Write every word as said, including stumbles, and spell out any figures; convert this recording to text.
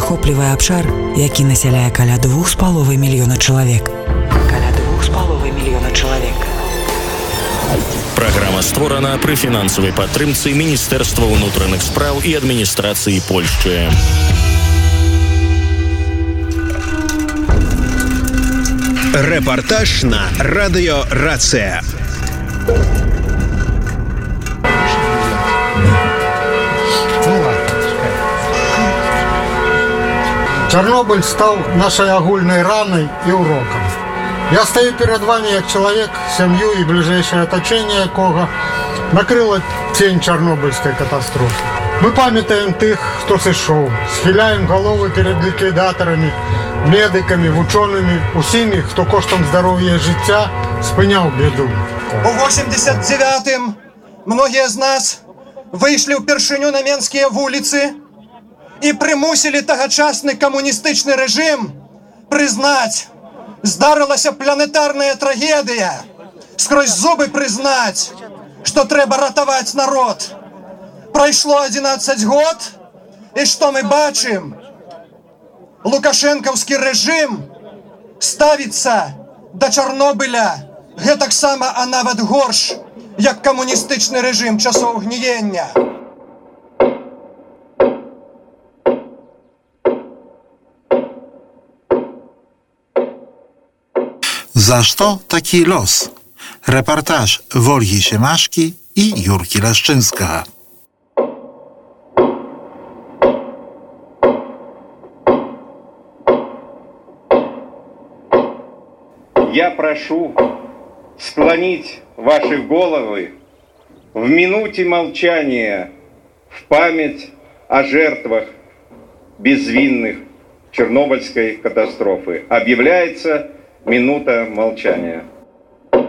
захоплівае абшар, які насяляе каля двух з паловай мільёна чалавек. Каля двух з паловай мільёна чалавек. Праграма створана пры фінансавай падтрымцы Міністэрства ўнутраных спраў і адміністрацыі Польшчы. Рэпартаж на радыё Рацыя. Чорнобыль стал нашей агульной раной и уроком. Я стою перед вами как человек, семью и ближайшее оточение якого накрыла тень Чорнобыльской катастрофы. Мы памятаем тых, кто сышоў, схиляем головы перед ликвидаторами, медиками, учеными, усими, кто коштом здоровья и життя спынял беду. У восемьдесят девятым многие из нас вышли впершыню на менские вулицы и примусили тагачасны камуністычны рэжым признать, здарылася планетарная трагедия, сквозь зубы признать, что трэба ратаваць народ. Пройшло одиннадцать год, и что мы бачым? Лукашэнкаўскі рэжым ставіцца да Чорнобыля гэтак сама, а нават горш, як камуністычны рэжым часоў гніення. Za co taki los? Reportaż Wolgi Siemaszki i Jurki Leszczyńska. Я прошу склонить ваши головы в минуте молчания в память о жертвах безвинных Чернобыльской катастрофы. Объявляется минута молчания.